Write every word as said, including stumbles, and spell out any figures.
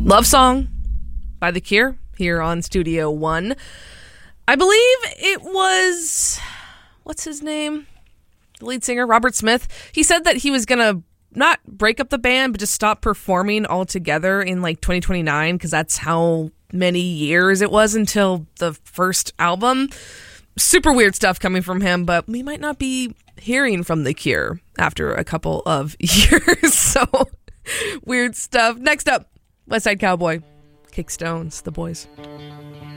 Love Song by The Cure here on Studio One. I believe it was, what's his name? The lead singer, Robert Smith. He said that he was going to not break up the band, but just stop performing altogether in like twenty twenty-nine, because that's how many years it was until the first album. Super weird stuff coming from him, but we might not be hearing from The Cure after a couple of years. So weird stuff. Next up, West Side Cowboy, Kick Stones, The Boys.